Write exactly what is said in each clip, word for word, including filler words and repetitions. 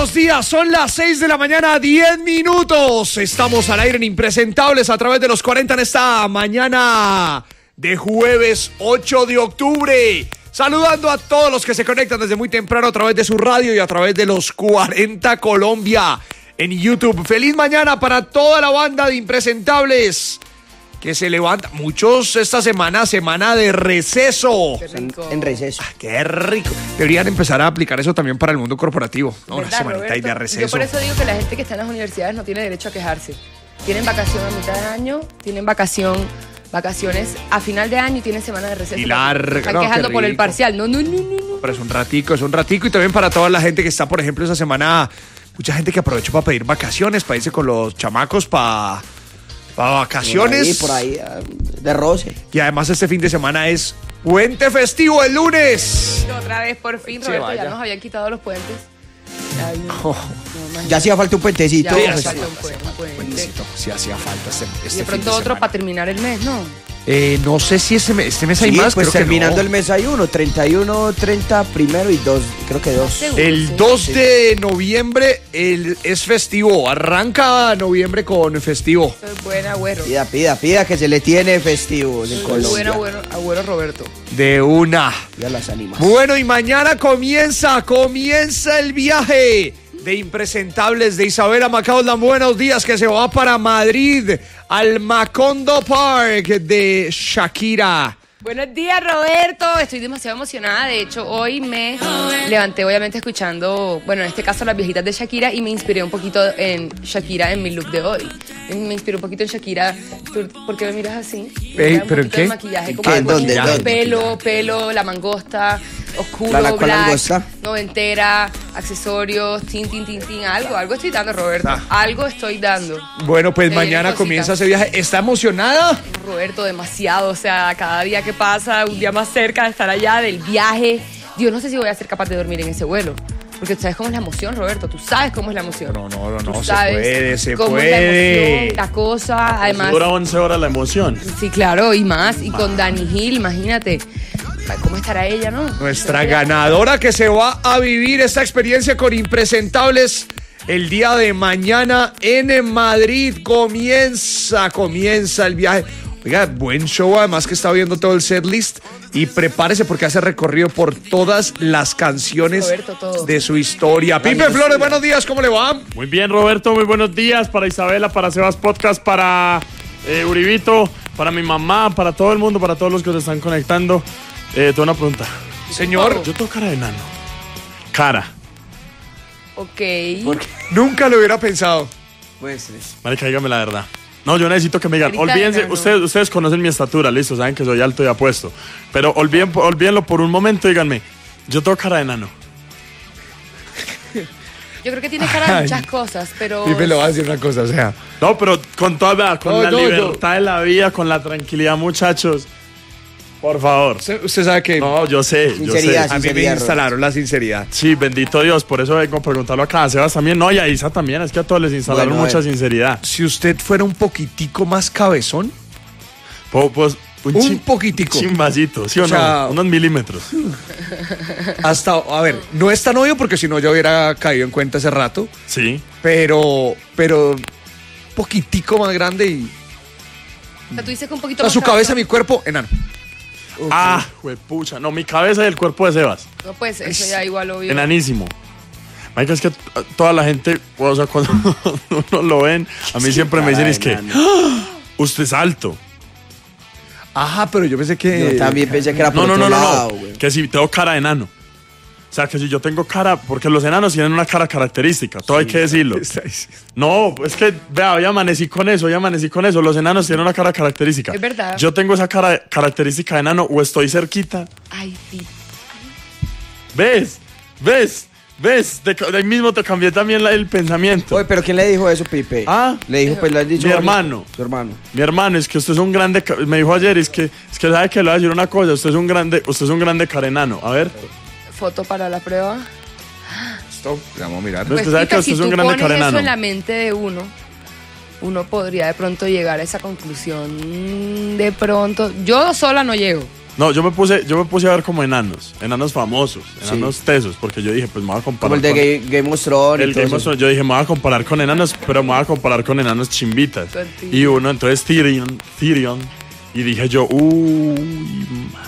buenos días, son las seis de la mañana, diez minutos. Estamos al aire en Impresentables a través de los cuarenta en esta mañana de jueves ocho de octubre. Saludando a todos los que se conectan desde muy temprano a través de su radio y a través de los cuarenta Colombia en YouTube. Feliz mañana para toda la banda de Impresentables que se levanta. Muchos esta semana, semana de receso. En, en receso. Ah, qué rico. Deberían empezar a aplicar eso también para el mundo corporativo, ¿no? Una ¿Verdad, semanita Roberto? ahí de receso. Yo por eso digo que la gente que está en las universidades no tiene derecho a quejarse. Tienen vacación a mitad de año, tienen vacación, vacaciones a final de año y tienen semana de receso. Y larga. Están No, qué quejando por el rico. parcial. No, no, no, no, no. Pero es un ratico, es un ratico. Y también para toda la gente que está, por ejemplo, esa semana, mucha gente que aprovechó para pedir vacaciones, para irse con los chamacos, para... Para vacaciones. Por ahí, por ahí, de roce. Y además este fin de semana es puente festivo el lunes. Otra vez, por fin, Sí, Roberto, vaya. ya nos habían quitado los puentes. Ay, no, Oh, no, man. Ya hacía falta un puentecito. Ya sí, hacía hacía falta un falta, puente, un puente. buenísimo. Sí, hacía falta este, este Y de fin pronto otro semana. para terminar el mes, ¿no? Eh, no sé si ese mes, este mes hay Sí, más, pues creo que terminando no. el mes hay uno, treinta y uno, treinta, primero y dos, creo que dos. Seguro, El sí. dos de noviembre el, es festivo, arranca noviembre con festivo. Soy buena, agüero. Pida, pida, pida que se le tiene festivos en Soy Colombia. buena, agüero, agüero Roberto. De una. Ya las animas. Bueno, y mañana comienza, comienza el viaje de Impresentables de Isabela Macaulay. Buenos días, que se va para Madrid, al Macondo Park de Shakira. Buenos días, Roberto. Estoy demasiado emocionada. De hecho, hoy me levanté, obviamente, escuchando, bueno, en este caso, las viejitas de Shakira y me inspiré un poquito en Shakira en mi look de hoy. Me inspiré un poquito en Shakira. ¿Tú- ¿Por qué me miras así? Me Ey, mira un ¿pero en poquito qué? de maquillaje, ¿En como qué? un ¿Dónde? poquito de ¿Dónde? pelo, pelo, la mangosta, oscuro, ¿La- la- cuál black, langosta? noventera, accesorios, tin, tin, tin, tin, algo, algo estoy dando, Roberto. Ah. Algo estoy dando. Bueno, pues Se mañana vienen comienza cositas. ese viaje. ¿Está emocionada? Roberto, demasiado, o sea, cada día que pasa, un día más cerca de estar allá, del viaje. Yo no sé si voy a ser capaz de dormir en ese vuelo. Porque tú sabes cómo es la emoción, Roberto. Tú sabes cómo es la emoción. No, no, no, Tú no, se sabes puede, se cómo es la puede. emoción, la cosa, además. Dura once horas la emoción. Sí, claro, y más. Y con Dani Gil, imagínate. ¿Cómo estará ella, no? Nuestra ganadora que se va a vivir esta experiencia con Impresentables el día de mañana en Madrid. Comienza, comienza el viaje. Oiga, buen show, además que está viendo todo el setlist. Y prepárese porque hace recorrido por todas las canciones Roberto, todo. de su historia. Pipe Flores, buenos días, ¿cómo le va? Muy bien, Roberto, muy buenos días para Isabela, para Sebas Podcast, para eh, Uribito, para mi mamá, para todo el mundo, para todos los que se están conectando. Eh, tengo una pregunta. Señor, Yo tengo cara de enano. Cara. Ok. nunca lo hubiera pensado. Pues, Marica, dígame la verdad. No, yo necesito que me digan. Ahorita Olvídense, enano. ustedes, ustedes conocen mi estatura, listo, saben que soy alto y apuesto. Pero olviden, olvídenlo por un momento, díganme. Yo tengo cara de enano. Yo creo que tiene cara de Ay. muchas cosas, pero. Pipe le va a decir una cosa, o sea. No, pero con toda con No, la no, libertad de la vida, con la tranquilidad, muchachos. Por favor. Usted, usted sabe que No, yo sé, yo sé. Sinceridad, a mí me sinceridad, instalaron la sinceridad. Sí, bendito Dios, por eso vengo a preguntarlo acá. A Sebas también, no, y a Isa también, es que a todos les instalaron Bueno, mucha eh. sinceridad. Si usted fuera un poquitico más cabezón, Po- Pues, un un chin- poquitico. chimbacito, ¿sí o, O sea, no? Unos milímetros. Hasta, a ver, no es tan obvio porque si no yo hubiera caído en cuenta hace rato, Sí. pero, pero un poquitico más grande y... O sea, tú dices que un O poquito sea, más su cabeza, cabezón. mi cuerpo, enano. Ah, juepucha. No, mi cabeza y el cuerpo de Sebas. No, pues eso ya igual obvio. Enanísimo. Marica, es que t- toda la gente, o sea, cuando uno lo ven, a mí siempre me dicen, es que, ¡Ah! Usted es alto. Ajá, pero yo pensé que... yo también pensé que era por No, no, otro no, no, lado, no. güey. Que si tengo cara de enano. O sea, que si yo tengo cara, porque los enanos tienen una cara característica, todo hay que decirlo. Está diciendo. No, es que, vea, hoy amanecí con eso, hoy amanecí con eso. Los enanos tienen una cara característica. Es verdad. Yo tengo esa cara característica de enano o estoy cerquita. Ay, sí. ¿Ves? ¿Ves? ¿Ves? Te ca- de ahí mismo te cambié también la- el pensamiento. Oye, pero ¿quién le dijo eso, Pipe? Ah. Le dijo, pues le has dicho. Mi varios- hermano. Su hermano. Mi hermano, es que usted es un grande, ca- me dijo ayer, es que, es que sabe que le voy a decir una cosa, usted es un grande, usted es un grande carenano. A ver, Foto para la prueba. Stop, vamos a mirar. Pues, Pues tú sabes que Pipe, usted si es un tú grande pones eso carenano. en la mente de uno, uno podría de pronto llegar a esa conclusión. De pronto, yo sola no llego. No, yo me puse, yo me puse a ver como enanos, enanos famosos, enanos Sí. tesos, porque yo dije, pues me voy a comparar Como el de con... Ga- Game of Thrones. y El todo Game of eso. Thrones, yo dije, me voy a comparar con enanos, pero me voy a comparar con enanos chimbitas. Contigo. Y uno, entonces Tyrion, Tyrion, y dije yo, uy,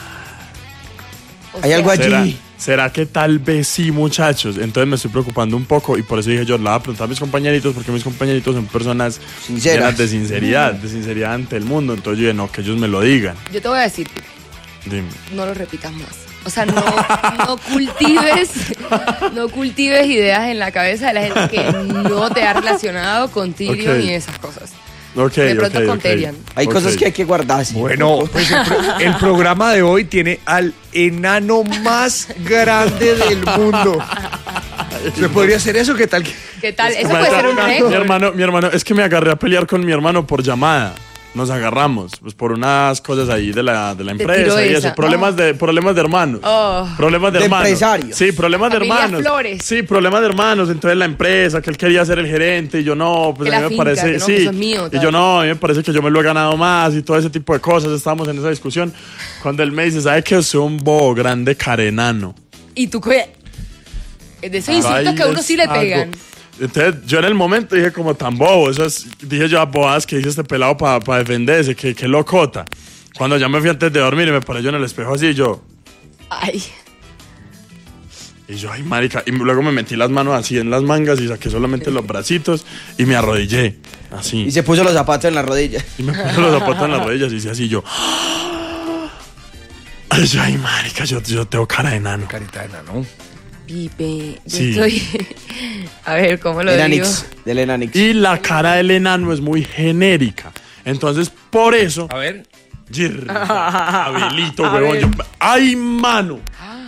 O Hay sea, algo allí. ¿será, ¿será que tal vez sí, muchachos? Entonces me estoy preocupando un poco y por eso dije yo, le voy a preguntar a mis compañeritos, porque mis compañeritos son personas Sinceras. llenas de sinceridad, de sinceridad ante el mundo. Entonces yo dije, no, que ellos me lo digan. Yo te voy a decir, Dime. no lo repitas más. O sea, no, no cultives, no cultives ideas en la cabeza de la gente que no te ha relacionado con Tyrion Ok. y esas cosas. Ok, De pronto ok, con ok. Tyrion. Hay Ok. cosas que hay que guardarse. Bueno, pues el, pro- el programa de hoy tiene al enano más grande del mundo. ¿Se podría hacer eso? ¿Qué tal? que- ¿Qué tal? Eso Mi puede ser un récord. hermano, mi hermano, es que me agarré a pelear con mi hermano por llamada. Nos agarramos, pues por unas cosas ahí de la, de la Te empresa tiró y eso. esa. Problemas, Oh. de, problemas de hermanos. Oh. Problemas de, De hermanos. empresarios. Sí, problemas de Familia hermanos. Flores. Sí, problemas de hermanos. Entonces la empresa, que él quería ser el gerente y yo no, pues Que a mí la me finca, parece. que no, sí, que eso es mío, y tal. yo no, a mí me parece que yo me lo he ganado más y todo ese tipo de cosas. Estábamos en esa discusión. Cuando él me dice, ¿sabe que soy un bobo grande carenano? Y tú, ¿qué? De esos insultos Ahí que a uno es sí le algo. pegan. Entonces, yo en el momento dije como tan bobo, eso es, dije yo a bobadas que dice este pelado para defenderse, que, que locota. Cuando ya me fui antes de dormir y me paré yo en el espejo así, yo, Ay. y yo, ay marica, y luego me metí las manos así en las mangas y saqué solamente los bracitos y me arrodillé, así. Y se puso los zapatos en las rodillas. Y me puse los zapatos en las rodillas y hice así, yo, ay, yo, ay marica, yo, yo tengo cara de enano. Carita de enano. Pipe, yo Sí. estoy... A ver, ¿cómo lo digo? Enanix. Del Enanix. Y la cara del enano es muy genérica. Entonces, por eso... A ver. Yerda, Abelito, A huevón. ver. yo- ¡Ay, mano!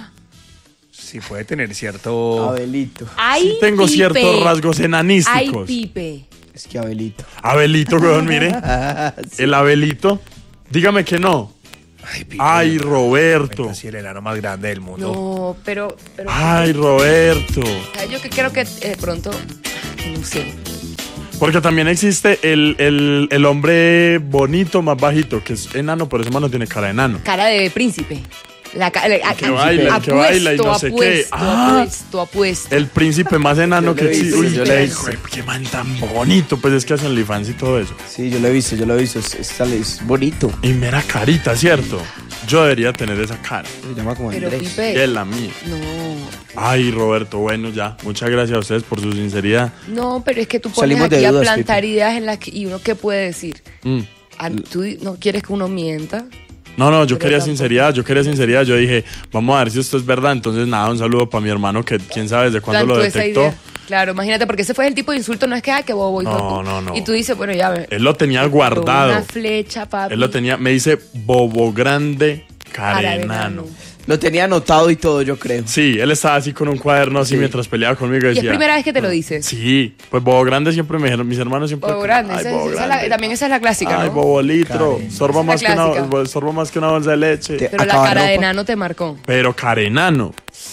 Sí, puede tener cierto. Abelito. Ay, Sí tengo Pipe. ciertos rasgos Ay, enanísticos. Pipe. Es que Abelito. Abelito, huevón, mire. El Abelito. Dígame que no. Ay, Pipe, Ay, Roberto. Sí, el enano más grande del mundo. No, pero... pero Ay, Roberto. ¿sabes? Yo que creo que eh, de pronto... No sé. Porque también existe el, el, el hombre bonito más bajito, que es enano, pero ese man no tiene cara de enano. Cara de príncipe. La ca- la- que baila, el que baila y no sé qué. apuesto, Ah. apuesto, apuesto. El príncipe más enano Yo lo que he existe. visto, Uy, yo lo he qué, visto. qué man tan bonito. Pues es que hacen OnlyFans y todo eso. Sí, yo lo he visto, yo lo he visto. Es, es, es bonito. Y mera carita, ¿cierto? Yo debería tener esa cara. Se llama como Pero Andrés. Que Pipe... es la mía. No, Ay, Roberto, bueno, ya. Muchas gracias a ustedes por su sinceridad. no, pero es que tú pones Salimos de aquí a dudas, plantar Pipe. ideas en las que... ¿Y uno qué puede decir? Mm. Ah, ¿Tú no quieres que uno mienta? No, no, yo Pero quería tampoco. sinceridad, yo quería sinceridad. Yo dije, vamos a ver si esto es verdad. Entonces, nada, un saludo para mi hermano que quién sabe desde cuándo lo Plantó esa detectó. idea. Claro, imagínate, porque ese fue el tipo de insulto, no es que, ah, que bobo. hijo de No, pu-". no, no. Y tú dices, bueno, ya ve. Él lo tenía Pero guardado. Una flecha, papi. Él lo tenía, me dice bobo grande, Cara de carenano. enano. Lo tenía anotado y todo, yo creo. Sí, él estaba así con un cuaderno así Sí. mientras peleaba conmigo y Y es decía. primera vez que te lo dice. Sí, pues bobo grande siempre me dijeron, mis hermanos siempre. Bobo grande, Ay, esa- bobo esa es la- grande. también esa es la clásica, Ay, ¿no? bobo litro, Karen. sorbo Esa más, es que la una, clásica. sorbo más que una bolsa de leche. Te- Pero la Acaba cara de ropa. enano te marcó. Pero carenano.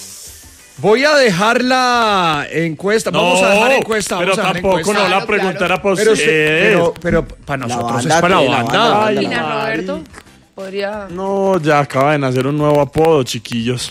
Voy a dejar la encuesta. Vamos a dejar encuesta. pero Vamos a dejar tampoco, encuesta. no, la Claro, pregunta claro. era para Pero, ustedes. usted- pero, pero para La nosotros banda, es para la la banda. banda, Ay, la Mira, marica. Roberto, podría... No, ya acaba de nacer un nuevo apodo, chiquillos.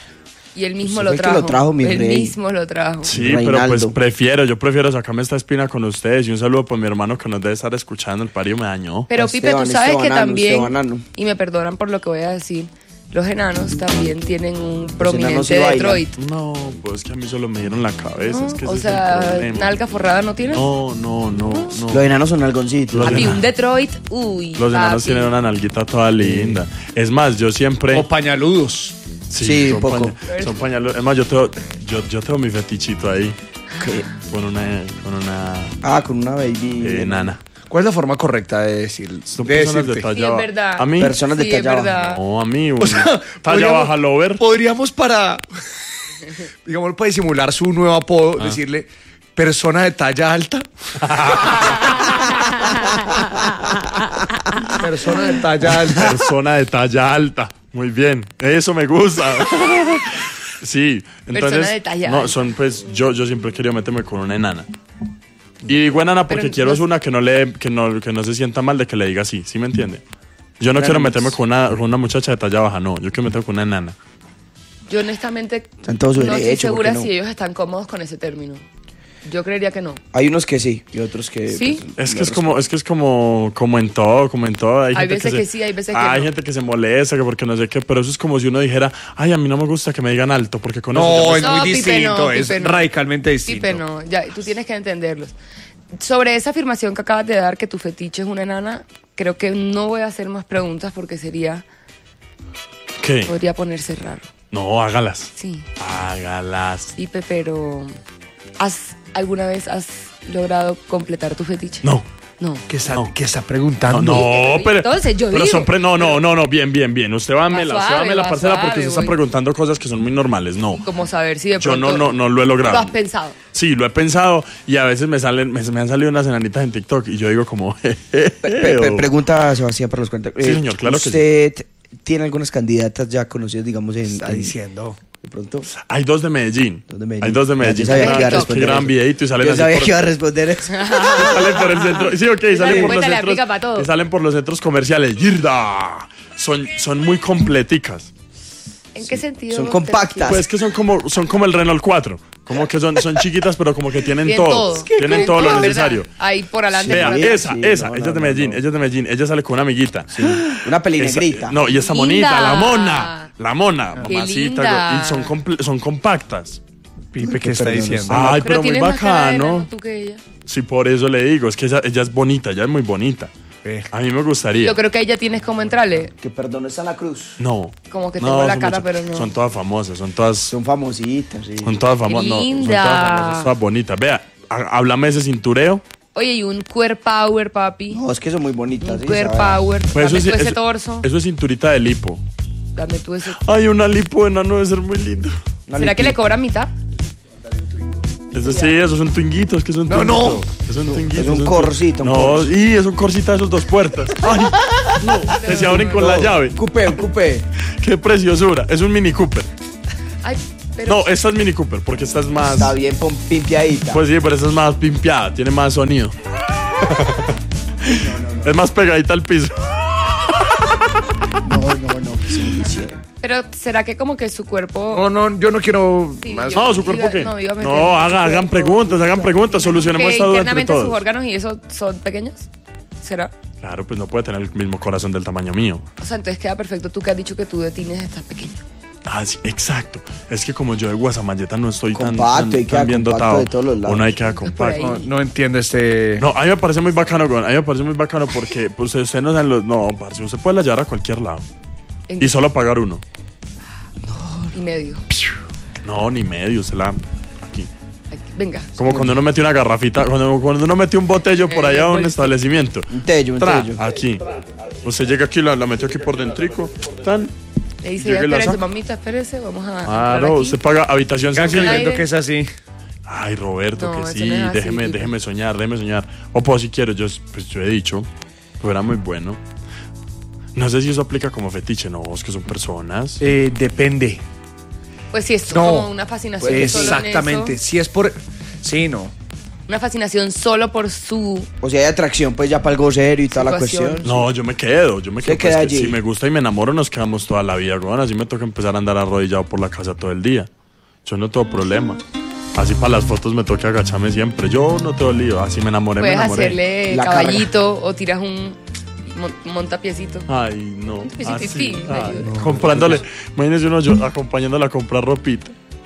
Y él mismo Usted lo fue el que trajo. lo trajo, mi Él rey. mismo lo trajo. Sí, pero Reinaldo. pues prefiero, yo prefiero sacarme esta espina con ustedes. Y un saludo para mi hermano que nos debe estar escuchando. El pario me dañó. Pero Esteban, Pipe, tú sabes que Estebanano, también, Estebanano. y me perdonan por lo que voy a decir, los enanos también tienen un enanos prominente sí bailan. Detroit. No, pues que a mí solo me dieron la cabeza. ¿No? Es que O ese es el sea, problema. nalga forrada no tienes. No, no, no, no. Los enanos son algoncitos. Los Papi, enanos. un Detroit, uy. Los enanos papi. tienen una nalguita toda linda. Es más, yo siempre. O pañaludos. Sí, son, poco. paña- son pañalos. Es más, yo tengo, yo, yo tengo mi fetichito ahí. ¿Qué? Con una, con una Ah, con una baby. eh, nana. ¿Cuál es la forma correcta de decir? Son de personas de decirte? talla Sí, es baja. verdad. A mí. Personas de Sí, es talla baja. verdad. No, a mí. un- O sea, talla podríamos- baja lover. Podríamos para, digamos, para disimular su nuevo apodo, Ah. decirle persona de talla alta. persona de talla alta. Persona de talla alta. Muy bien. Eso me gusta. Sí, entonces. Persona de talla no, alta. son pues. Yo, yo siempre he querido meterme con una enana. Y digo enana porque Pero quiero no- es una que no le, que no, que no se sienta mal de que le diga así, ¿sí me entiende? Yo no Enanos. quiero meterme con una, con una muchacha de talla baja, no. Yo quiero meterme con una enana. Yo honestamente Está en todo su no estoy derecho, ¿por segura qué no? si ellos están cómodos con ese término. Yo creería que no. Hay unos que sí y otros que... ¿Sí? pues, Es que lo es como, es que es como, como en todo, como en todo. Hay, Hay gente veces se- que sí, hay veces que Hay no. gente que se molesta, que porque no sé qué, pero eso es como si uno dijera, ay, a mí no me gusta que me digan alto, porque con eso ya No, me- es No, muy Pipe, distinto, no, es Pipe, no. radicalmente distinto. Pipe, no, ya, tú tienes que entenderlos. Sobre esa afirmación que acabas de dar, que tu fetiche es una enana, creo que no voy a hacer más preguntas porque sería, ¿Qué? podría ponerse raro. No, hágalas. Sí, Hágalas. Pipe, pero ¿has alguna vez has logrado completar tu fetiche? No. No. ¿Qué está, No. qué está No, preguntando? no, pero. Entonces, yo pero digo. son pre- no, no, no, no, bien, bien, bien. Usted va a Más la, suave, usted va a la más parcela porque suave, usted está voy. preguntando cosas que son muy normales. No. Como saber si de Yo pronto no, no, no lo he logrado. lo has pensado. Sí, lo he pensado y a veces me salen, me, me han salido unas enanitas en TikTok y yo digo como. Pe- pe- pregunta a Sebastián para los cuentos. Sí, señor, claro que sí. ¿Usted tiene algunas candidatas ya conocidas, digamos, en... Está en- diciendo. De pronto... Hay dos de Medellín. Dos de Medellín. Hay dos de Ya, Medellín. yo sabía que iba a Que responder graban eso. videíto y salen Yo así sabía por- que iba a responder eso. salen por el centro. Sí, ok, salen por los cuéntale, centros. aplica pa' todo. Y salen por los centros comerciales. ¡Yirda! Son, son muy completicas. ¿En qué sentido? son te compactas. refieres? Pues que son como, son como el Renault cuatro. Como que son, son chiquitas, pero como que tienen Tienen todo. todo. Tienen todo lo ¿verdad? necesario. Ahí por adelante. Vea, por atrás. esa, Sí, esa, no, ella no, es de no, Medellín, no. ella es de Medellín, ella sale con una amiguita. Una peli Esa- negrita. no, y esa Linda. bonita, la mona, la mona, Qué mamacita, linda. y son, comple- son compactas. Pipe, ¿qué Qué está perdón, diciendo? está- Ay, pero, muy tienes más cara de bacano. enano tú que ella. Sí, por eso le digo, es que ella, ella es bonita, ella es muy bonita. Ve. A mí me gustaría. Yo creo que ella tienes como entrarle. Que perdón, está en la cruz. No. Como que tengo la son cara, mucho- pero no. Son todas famosas, son todas, Son famositas, sí. son todas famosas. No, son linda. todas famosas, todas bonitas. Vea, há- háblame de ese cintureo. Oye, y un queer power, papi. No, es que son muy bonitas. un sí, queer ¿sabe? power. Pues Dame es- tú ese eso- torso. Eso es cinturita de lipo. Dame tú ese. Ay, una lipo enano debe ser muy lindo. Una ¿Será que le lipita. cobran mitad? Eso sí, esos son twinguitos, que son No, no. Es un twinguito. Es un son- corcito, un No, corso. y es un corsita de esos dos puertas. Ay, no, que se abren con la llave. Coupé, un coupé. Qué preciosura. Es un Mini Cooper. Ay, pero. No, esta es Mini Cooper, porque esta es más. Está bien pom- pimpiadita. Pues sí, pero esta es más pimpeada, tiene más sonido. Es más pegadita al piso. No, no, no. que se me hicieron. Pero ¿será que como que su cuerpo. No, no, yo no quiero Sí, más. yo- No, su cuerpo iba- qué. no, iba a meter No, su haga- hagan cuerpo. preguntas, hagan preguntas, solucionemos que esta duda entre internamente sus todos. órganos y eso son pequeños? ¿Será? Claro, pues no puede tener el mismo corazón del tamaño mío. O sea, entonces queda perfecto. Tú que has dicho que tú de tines estás pequeño. Ah, sí, exacto. Es que como yo de Guasamalleta no estoy tan, Compacto, tan, y queda tan bien compacto dotado, de todos los lados. uno ahí queda por compacto. ahí. No, no entiendo este. No, a mí me parece muy bacano, güey. A mí me parece muy bacano porque pues, usted no saben los... No, parce, usted puede la llevar a cualquier lado. En- Y solo pagar uno. y medio. No, ni medio, se la... Aquí. Aquí, venga. Como cuando uno metió una garrafita, cuando, cuando uno metió un botello por allá a un establecimiento. Un tello, un Tra, tello. aquí. Usted llega aquí, la, la metió aquí por dentrico. Tan. Le dice, Llegue ya y la espérese, saca. mamita, espérese, vamos a. entrar Claro, aquí. usted paga habitación Oigan, que sensible. entiendo aire. que es así. Ay, Roberto, No, que eso sí, no es así, déjeme, Pipe. déjeme soñar, déjeme soñar. O pues si quiero, yo, pues yo he dicho, pero era muy bueno. No sé si eso aplica como fetiche, no, es que son personas. Eh, depende. Pues sí, es No. como una fascinación. Pues solo en exactamente. eso. Si es por. Sí, no. Una fascinación solo por su. O sea, hay atracción, pues ya para algo serio y toda la Situación. cuestión. No, yo me quedo, yo me Se quedo. queda pues, que allí. si me gusta y me enamoro, nos quedamos toda la vida, weón. Así me toca empezar a andar arrodillado por la casa todo el día. Yo no tengo problema. Así para las fotos me toca agacharme siempre. Yo no tengo lío, así me enamoré, me Puedes enamoré. hacerle La caballito o tiras un mon- montapiecito. Ay, no. Pisito y Así, fin, me ay, ayuda. comprándole, imagínese uno yo acompañándola a comprar ropita.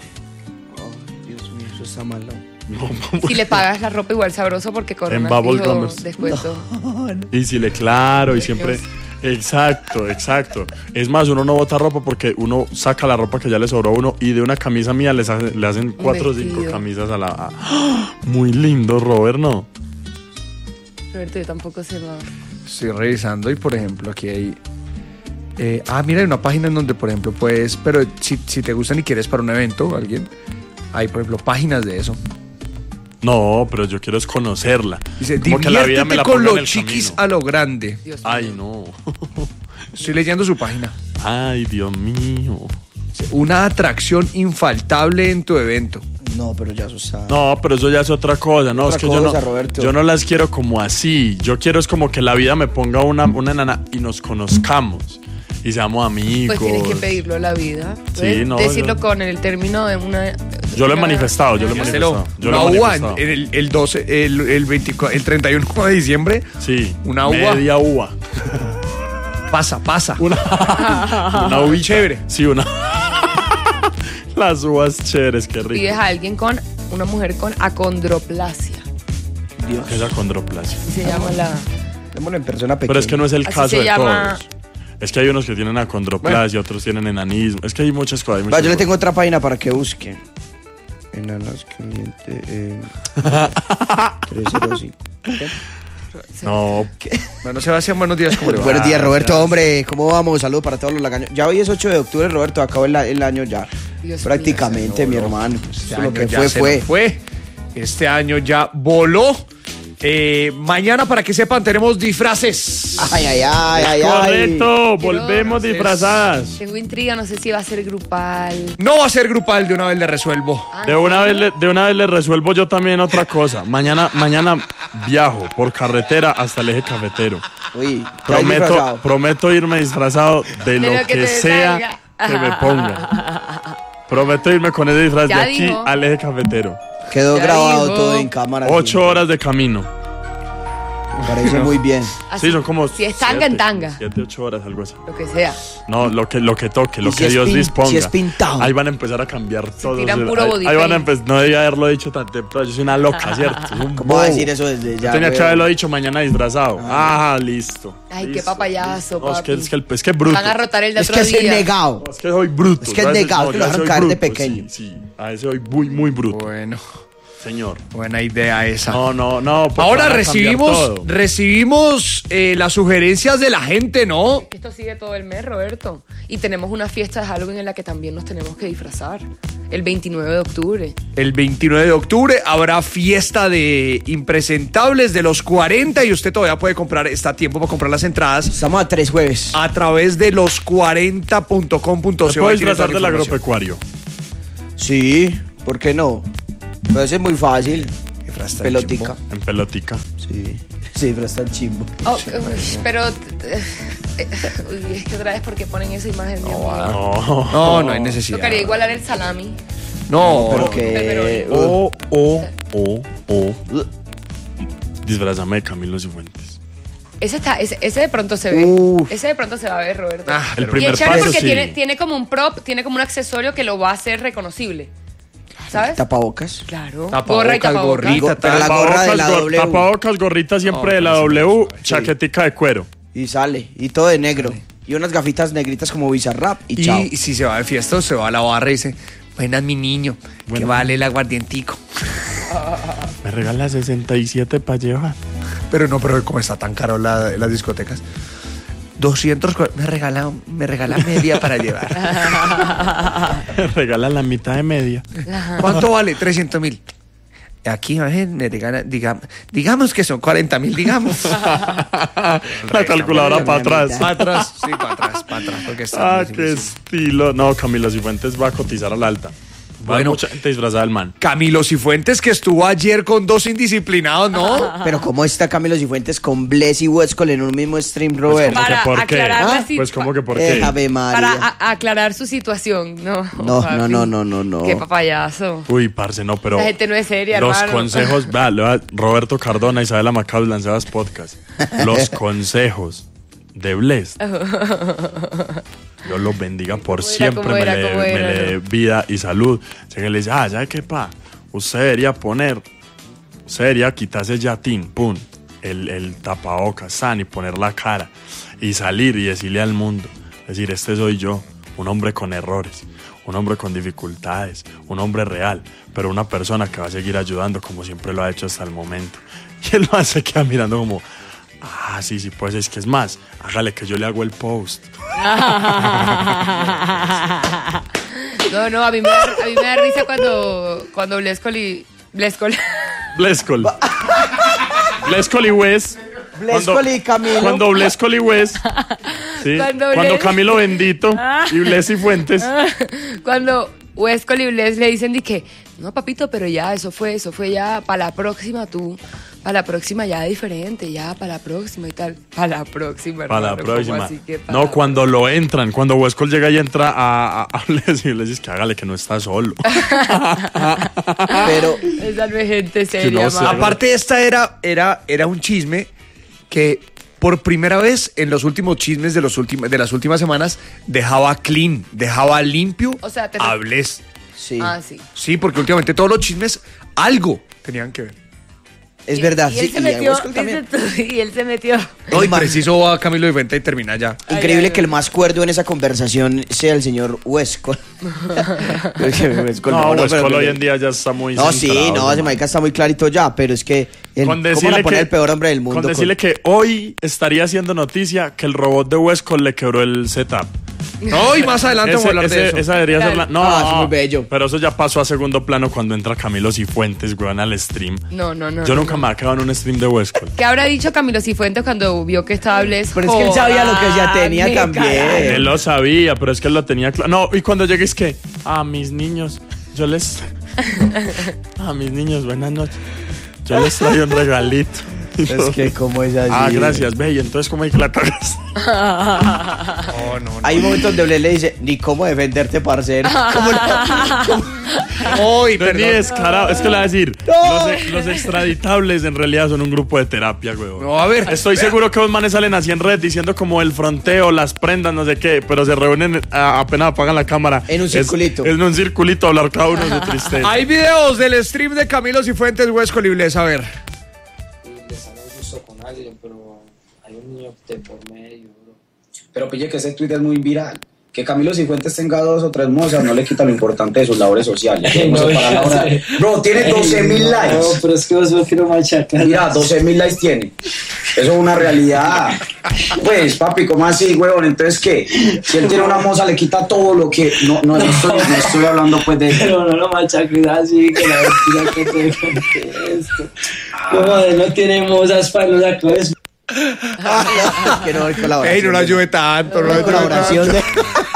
Oh, Dios mío, eso está mal, ¿no? No, Si le pagas la ropa igual sabroso porque Corona Bubble dijo Gummers. descuento. Y si le, claro, y siempre. Exacto, exacto. Es más, uno no bota ropa porque uno saca la ropa que ya le sobró a uno y de una camisa mía les hace- le hacen cuatro o cinco vestido. camisas a la. a- ¡Ah! Muy lindo, Robert, ¿no? Roberto, yo tampoco sé nada. Estoy revisando y, por ejemplo, aquí hay... eh, ah, mira, hay una página en donde, por ejemplo, puedes... Pero si, si te gustan y quieres para un evento o alguien, hay, por ejemplo, páginas de eso. No, pero yo quiero es conocerla. Dice, Como que la vida me diviértete la con ponga en los el chiquis camino. a lo grande. Dios mío. Ay, no. Estoy leyendo su página. Ay, Dios mío. Dice, una atracción infaltable en tu evento. No, pero ya eso está. No, pero eso ya es otra cosa, no, Otra es que yo cosa, no, Roberto. yo no las quiero como así. Yo quiero es como que la vida me ponga una, una enana y nos conozcamos y seamos amigos. Pues tienes que pedirlo a la vida. Sí, ¿Ves? no, Decirlo yo- con el término de una. Yo lo he una- manifestado, yo lo he Dígaselo. manifestado. Yo Una lo he uva manifestado. en el, el doce, el, el, veinticuatro, el treinta y uno de diciembre. Sí, Una uva. media uva. Pasa, pasa. Una, una uva Chévere. Sí, una. Las uvas chéveres, qué rico. Pides a alguien con. Una mujer con acondroplasia. Dios. ¿Qué es acondroplasia? Así se llama la. Démoslo en persona pequeña. Pero es que no es el Así caso se de llama- todos. Es que hay unos que tienen acondroplasia, otros tienen enanismo. Es que hay muchas cosas. hay Va, muchas yo le cosas. tengo otra página para que busque. Enanas caliente. Eh, trescientos cinco. No, Bueno, Sebastián, buenos días. ¿Cómo le va? Buenos días, Roberto, hombre. ¿Cómo vamos? Saludos para todos los lagaños. Ya hoy es ocho de octubre, Roberto. Acabó el, el año ya. Dios Prácticamente, mi hermano. Este Eso lo año que ya fue, se fue. nos fue. Este año ya voló. Eh, mañana, para que sepan, tenemos disfraces. Ay, ay, ay, ay, ay. correcto, Quiero- volvemos disfrazadas. Tengo intriga, no sé si va a ser grupal. No va a ser grupal, de una vez le resuelvo. De una vez le, de una vez le resuelvo yo también otra cosa. Mañana, mañana viajo por carretera hasta el eje cafetero. Uy, ¿te has Prometo, disfrazado? prometo irme disfrazado de lo, lo que que, te sea salga. que me ponga. Prometo irme con ese disfraz Ya de aquí dijo. al eje cafetero. Quedó Ya grabado dijo. todo en cámara. Ocho sí. horas de camino. Me parece muy bien. Así, Sí, son como si es tanga, siete, en tanga. Siete, ocho horas, algo así. Lo que sea. No, lo que, lo que toque, lo Y si que es Dios pin- disponga. si es pintado. Ahí van a empezar a cambiar todo. tiran puro ahí, body ahí van a paint. empezar, no debía haberlo dicho tan temprano. Yo soy una loca, ¿cierto? Soy un ¿Cómo va a bobo. decir eso desde ya? Tenía güey? que haberlo dicho mañana disfrazado. Ah, listo. Ay, qué Listo, papayazo, listo. No, es que, papi. es que, el- es que es bruto. Van a rotar el de Es otro que es día. negado. No, es que soy bruto. Es que Yo es a veces- negado, no, que yo lo dejaron soy caer de bruto, pequeño. Sí, sí. A veces soy muy, muy bruto. Bueno, Señor. buena idea esa. No, no, no. porque Ahora van a cambiar recibimos, todo. recibimos eh, las sugerencias de la gente, ¿no? Esto sigue todo el mes, Roberto. Y tenemos una fiesta de Halloween en la que también nos tenemos que disfrazar. El veintinueve de octubre. El veintinueve de octubre habrá fiesta de impresentables de los cuarenta y usted todavía puede comprar, está a tiempo para comprar las entradas Estamos a tres jueves. a través de los cuarenta punto com punto ¿Se co. puede Ahí tiene toda disfrazar la del información. agropecuario? Sí, ¿por qué no? Puede ser muy fácil. Disfraz tan Pelotica. En pelotica. Sí. Sí, pero está el chimbo. Oh, uy, pero. eh, eh, uy, es que otra vez porque ponen esa imagen. Dios mío. No. No, no hay necesidad. Tocaría igualar el salami. No, Pero no, que. pepperoni. O, o, o, o. Disfrazame de Camilo Cifuentes. Ese, está, ese, ese de pronto se ve. Uf. Ese de pronto se va a ver, Roberto. Ah, El pero- Y primer es chévere paso porque sí. tiene, tiene como un prop, tiene como un accesorio que lo va a hacer reconocible. ¿Sabes? Tapabocas. Claro. Tapabocas, Gorra y tapabocas. gorrita, Pero la gorra de la Tapabocas, W. Tapabocas, gorrita siempre No, de la pero sí, W, sí. chaquetica de cuero. Y sale. Y todo de negro. Y unas gafitas negritas como Bizarrap. Y, Y, chao. y si se va de fiesta, se va a la barra y dice, buenas mi niño, que Bueno. vale el aguardientico. Me regala sesenta y siete para llevar. Pero no, pero como está tan caro la, las discotecas. doscientos, cua- me regala, me regala media para llevar. Me regala la mitad de media. ¿Cuánto vale? trescientos mil. Aquí, ¿eh? me regala, digamos, digamos que son cuarenta mil, digamos. La calculadora para atrás. Para atrás, sí, para atrás, para atrás. Porque está Ah, muy qué difícil. estilo. No, Camilo Cifuentes va a cotizar al alta. Va a haber Bueno. mucha gente disfrazada del man. Camilo Cifuentes, que estuvo ayer con dos indisciplinados, ¿no? Pero ¿cómo está Camilo Cifuentes con Bless y Westcol en un mismo stream, Robert? ¿Cómo que Para por qué? aclarar la Ah, sit- Pues como que por Eh, qué. Ave María. Para a- aclarar su situación, no. No, papi. no, no, no, no, no. Qué papayazo. Uy, parce, no, pero... La gente no es seria, Los hermano. consejos, vea, le voy a- Roberto Cardona, Isabela Macaulay, Sebas Podcast. Los consejos de Bless. Dios los bendiga por ¿Cómo era, siempre, cómo me era, le, cómo me era, le dé vida y salud. O sea, que le dice, ah, ¿sabe qué, pa? Usted debería poner, usted debería quitarse ya, tin, pum, el, el tapabocas, san, y poner la cara, y salir y decirle al mundo, decir, este soy yo, un hombre con errores, un hombre con dificultades, un hombre real, pero una persona que va a seguir ayudando como siempre lo ha hecho hasta el momento. Y él lo se queda mirando como, ah, sí, sí, pues es que es más, hágale que yo le hago el post. No, no, a mí me da, a mí me da risa cuando, cuando Blescoli... Blescoli... Blescol. Blescol y Wes. Blescol Cuando- y Camilo. Cuando Blescol y Wes. Sí, Cuando Cuando, Bles- Camilo Bendito y Bles y Fuentes. Cuando Huescol y Bless le dicen, que no, papito, pero ya, eso fue, eso fue ya, para la próxima tú, para la próxima ya diferente, ya, para la próxima y tal. Para la próxima, Para la hermano, ¿cómo próxima. así que para No, la cuando lo entran, cuando Huescol llega y entra a, a, a Bless y le dices que hágale que no está solo. Pero Esa no es gente seria, no sé. mano. Aparte, esta era, era, era un chisme que por primera vez en los últimos chismes de, los últimos, de las últimas semanas dejaba clean, dejaba limpio O sea, te- a Bless. sí, Ah, sí. Sí, porque últimamente todos los chismes algo tenían que ver. es verdad. Y Sí, él se y a metió, Huescol también. dices tú, y él se metió. No, y ma- preciso a Camilo de Fuente y termina ya. Increíble Ay, ay, que el más cuerdo en esa conversación sea el señor Huescol. Huescol, No, pero Huescol que- hoy en día ya está muy No, sí, centrado, no, ese hermano. marica está muy clarito ya, pero es que el, Con ¿cómo decirle la pone que- el peor hombre del mundo? Con decirle que hoy estaría haciendo noticia que el robot de Huescol le quebró el setup. No, y más adelante vamos a Ese- hablar de ese- eso. Esa debería ser la. No, Ah, eso es muy bello. Pero eso ya pasó a segundo plano cuando entra Camilo Cifuentes, weón, al stream. No, no, no. Yo no, nunca no. me he acabado en un stream de Huescol. ¿Qué habrá dicho Camilo Cifuentes cuando vio que estaba Bless? Pero es que él sabía lo que ya tenía Joder, también. carajo. Él lo sabía, pero es que él lo tenía claro. No, y cuando llegué es que, a mis niños, yo les. A mis niños, buenas noches. Yo les traigo un regalito. Es que como es así. Ah, gracias, ve, y entonces, ¿cómo hay que la cagas? No, no, no. Hay momentos donde Bless le dice, ni cómo defenderte, parcero. ¿Cómo Ay, No es ni perdón. descarado, es que le voy a decir, los, ex- los extraditables en realidad son un grupo de terapia, weón. No, a ver. Estoy seguro que los manes salen así en red diciendo como el fronteo, las prendas, no sé qué, pero se reúnen a- apenas apagan la cámara. En un Es- circulito. En un circulito a hablar cada uno de su tristeza. Hay videos del stream de Camilo Cifuentes, Huescol y Bless, a ver. y le sale justo con alguien, pero hay un niño de por medio, bro. Pero pille que ese tweet es muy viral. Que Camilo Cifuentes tenga dos o tres mozas no le quita lo importante de sus labores sociales. No se para la hora. Bro, tiene doce mil likes. No, pero es que vos no quiero machacar. Mira, doce mil likes tiene. Eso es una realidad. Pues, papi, ¿cómo así, huevón? Entonces, ¿qué? Si él tiene una moza, le quita todo lo que... No, no, no, estoy, no estoy hablando, pues, de... Pero no lo machaques así, que la mentira que te conté esto. Como de no tenemos esas para los actores. que no hay colaboración? Ey, no la ayude tanto, no la No hay ayude colaboración tanto.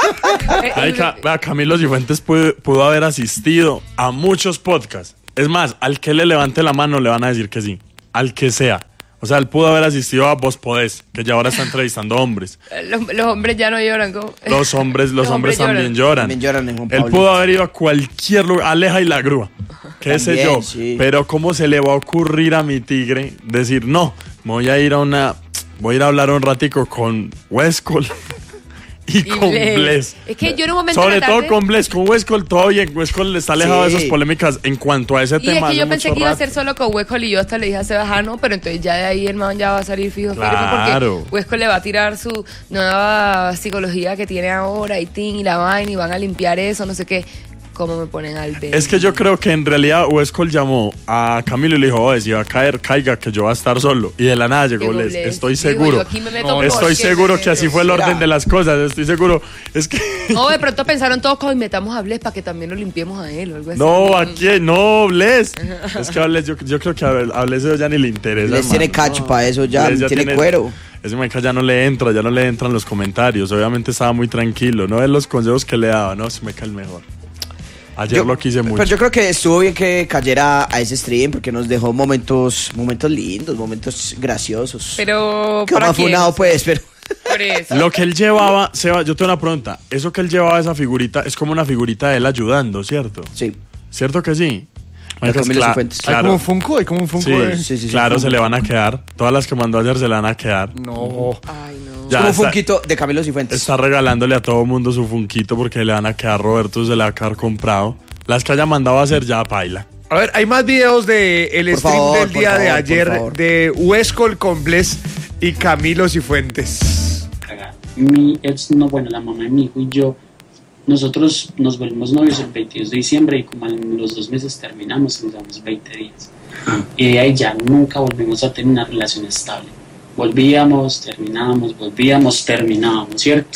de... Ay, Ca- vea, Camilo Cifuentes pudo, pudo haber asistido a muchos podcasts. Es más, al que le levante la mano le van a decir que sí. Al que sea. O sea, él pudo haber asistido a Vos Podés, que ya ahora está entrevistando hombres. Los, los hombres ya no lloran. ¿cómo? Los hombres, los Los hombres hombres también lloran. También lloran en Juan Él Pablo. pudo haber ido a cualquier lugar, Aleja y la grúa, qué sé También, yo. sí. Pero ¿cómo se le va a ocurrir a mi tigre decir, no, me voy a ir a una, voy a ir a hablar un ratico con Huescol y, Y con Bless. Bless? Es que yo en un momento Sobre de la todo tarde- con Bless, con Huescol todo bien. Huescol está alejado Sí. de esas polémicas en cuanto a ese Y es tema. que yo hace pensé mucho que iba a rato. ser solo con Huescol y yo hasta le dije a Sebas, ah, no, pero entonces ya de ahí el man ya va a salir fijo, firme, Claro. porque Huescol le va a tirar su nueva psicología que tiene ahora y tin y la vaina y van a limpiar eso, no sé qué. ¿Cómo me ponen al ver? Es que yo creo que en realidad Huescol llamó a Camilo y le dijo, oye, si va a caer, caiga, que yo voy a estar solo. Y de la nada llegó Llegó Bless. Bless. Estoy Digo, seguro. yo aquí me meto No, estoy porque seguro me que así meto. fue el orden Será. de las cosas. Estoy seguro. Es que... No, de pronto pensaron todos como metamos a Bless para que también lo limpiemos a él o algo así. No, ¿a quién? No, Bless. Es que a Bless, yo, yo creo que a a Bless eso ya ni le interesa. Les tiene hermano. cacho para eso ya, Bless tiene, cuero. Ese marica ya no le entra, ya no le entran los comentarios. Obviamente estaba muy tranquilo. No es los consejos que le daba, no, se me cae el mejor. Ayer Yo- lo quise mucho. Pero yo creo que estuvo bien que cayera a ese stream porque nos dejó momentos momentos lindos, momentos graciosos. Pero que ¿para más quién? funado pues, pero Por eso. Lo que él llevaba, Seba, yo tengo una pregunta. Eso que él llevaba, esa figurita, es como una figurita de él ayudando, ¿cierto? sí. ¿Cierto que sí? Maricas, Camilo cla- Cifuentes. Hay Claro, como un Funko, hay como un Funko sí, de... sí, sí, sí, claro, Funko. se le van a quedar. Todas las que mandó ayer se le van a quedar. No. Ay, no. Es Ya como un está- funquito de Camilo Cifuentes. Está regalándole a todo mundo su funquito porque le van a quedar, Roberto se le va a quedar comprado. Las que haya mandado a hacer ya paila. A ver, hay más videos de el Por stream favor, del por día de favor, por ayer favor. de Huescol con Bless y Camilo Cifuentes. Cagar. Mi ex, no, bueno, la mamá de mi hijo y yo, nosotros nos volvimos novios el veintidós de diciembre y como en los dos meses terminamos y nos damos veinte días. Y de ahí ya nunca volvimos a tener una relación estable. Volvíamos, terminábamos, volvíamos, terminábamos, ¿cierto?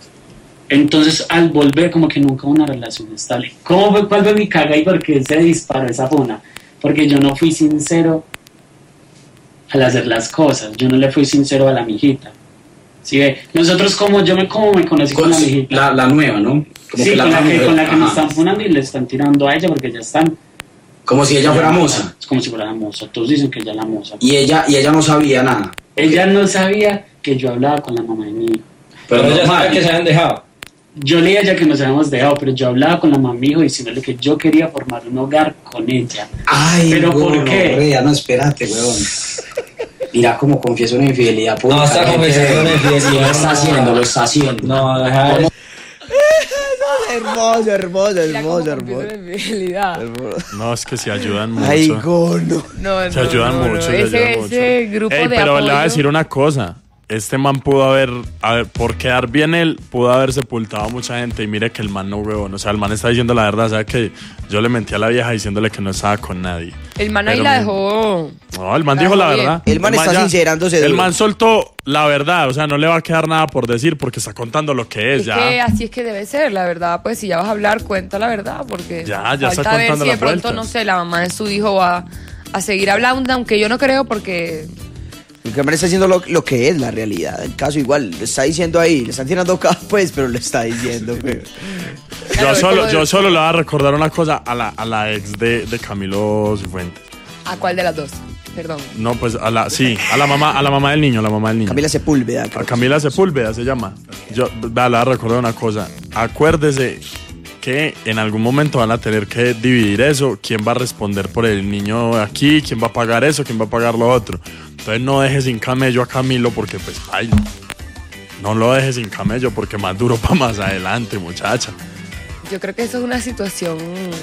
Entonces, al volver, como que nunca hubo una relación estable. ¿Cómo fue, ¿Cuál fue mi caga y por qué se disparó esa funa? Porque yo no fui sincero al hacer las cosas. Yo no le fui sincero a la mijita. Sí, ve. Nosotros como, yo me como me conocí con, Con la mijita. la, la nueva, ¿no? Como Sí, que con la que, mujer- con la que me ajá. están funando y le están tirando a ella porque ya están. Como si ella fuera moza. Es como si fuera la moza. Todos dicen que ella es la moza. Y ella, y ella no sabía nada. Ella no sabía que yo hablaba con la mamá de mi hijo. Pero Pero ella normal. sabe que se habían dejado. Yo le dije a ella que nos habíamos dejado, pero yo hablaba con la mamá de mi hijo diciéndole que yo quería formar un hogar con ella. Ay, ¿Pero por no, qué? Rea, no, espérate, weón. Mira cómo confieso una infidelidad pública. No, está confesando una infidelidad. Lo está haciendo, lo está haciendo. No, deja de... Hermoso, hermoso, Mira cómo hermoso, confieso hermoso. la infidelidad. No, es que se ayudan mucho. Ay, gono. No, Se no, ayudan no, no. mucho, se Ese, ayudan ese mucho. grupo Ey, de pero apoyo. le voy a decir una cosa. Este man pudo haber, a ver, por quedar bien él, pudo haber sepultado a mucha gente. Y mire que el man no, huevón. O sea, el man está diciendo la verdad. ¿Sabe que yo le mentí a la vieja diciéndole que no estaba con nadie? El man ahí Pero la me- dejó. No, el man La dijo la dejó bien. verdad. El man está sincerándose El duro. man soltó la verdad. O sea, no le va a quedar nada por decir porque está contando lo que es, Es ya. que así es que debe ser, la verdad. Pues si ya vas a hablar, cuenta la verdad. Porque Ya, ya está falta ver contando si de las pronto, vueltas. no sé, la mamá de su hijo va a seguir hablando, aunque yo no creo porque. El hombre está diciendo lo, lo que es la realidad. El caso igual, lo está diciendo ahí. Le están tirando acá, pues, pero lo está diciendo. Pero... Claro, Yo es solo, como yo de- solo le voy a recordar una cosa a la, a la ex de, de Camilo Cifuentes. ¿A cuál de las dos? Perdón. No, pues a la, sí, a la mamá, a la mamá del niño, a la mamá del niño. Camila Sepúlveda. creo A que Camila Sepúlveda se llama. Yo vea, le voy a recordar una cosa. Acuérdese que en algún momento van a tener que dividir eso. ¿Quién va a responder por el niño aquí? ¿Quién va a pagar eso? ¿Quién va a pagar lo otro? Entonces no deje sin camello a Camilo porque pues ay, no lo deje sin camello porque más duro para más adelante, muchacha. Yo creo que eso es una situación.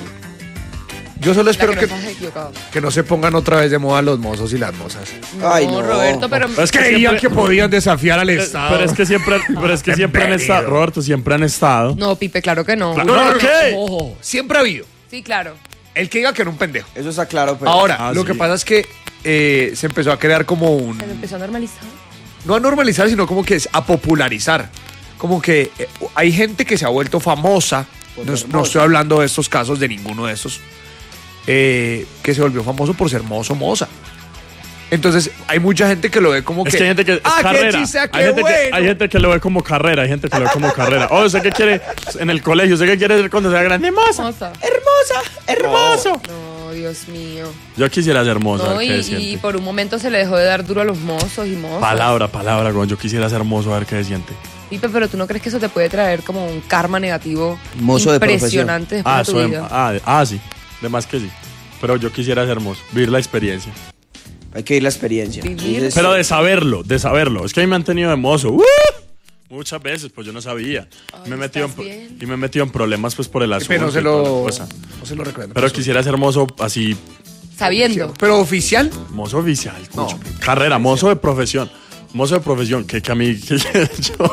Yo solo La espero que que, nos has equivocado. que no se pongan otra vez de moda los mozos y las mozas. Ay, no, no. Roberto, pero. Es que Creían siempre- que podían desafiar al Estado. Pero es que siempre, pero es que Qué siempre han estado, pedido. Roberto, siempre han estado. No, Pipe, claro que no. Claro. No, no, no, ¿Qué? ojo, siempre ha habido. Sí, claro. El que diga que era un pendejo. Eso está claro, pero... Ahora, Ah, lo sí. que pasa es que eh, se empezó a crear como un... Se me empezó a normalizar. No a normalizar, sino como que es a popularizar. Como que eh, hay gente que se ha vuelto famosa. No, no estoy hablando de estos casos, de ninguno de estos. eh, que se volvió famoso por ser mozo, moza. Entonces, hay mucha gente que lo ve como Es que... que hay gente que es ¡Ah, carrera. qué chiste, hay, qué gente bueno! que, hay gente que lo ve como carrera, hay gente que lo ve como carrera. Oh, ¿usted qué quiere en el colegio? ¿Usted qué quiere ser cuando sea grande? Hermosa. Moza. Hermosa, hermoso. No, Dios mío. Yo quisiera ser hermoso. a No, ver y, qué y siente. por un momento se le dejó de dar duro a los mozos y mozas. Palabra, palabra, güey. Yo quisiera ser hermoso, a ver qué se siente. Pipe, pero tú no crees que eso te puede traer como un karma negativo Mozo de impresionante después Ah, de tu soy- vida? ah, ah, sí. De más que sí. Pero yo quisiera ser hermoso, vivir la experiencia. Hay que ir la experiencia. Vivir. Entonces, Pero de saberlo, de saberlo. Es que a mí me han tenido de mozo. ¡Uh! Muchas veces, pues yo no sabía. Ay, me he metido en, ¿estás pro- bien? y me he metido en problemas pues por el asunto. Pero no se y toda la lo... cosa. No se lo recuerdo. Pero quisiera ser mozo así, Sabiendo. Pero oficial. mozo oficial. No. cucho. Carrera, mozo de profesión. Mozo de profesión, que, que a mí, que yo,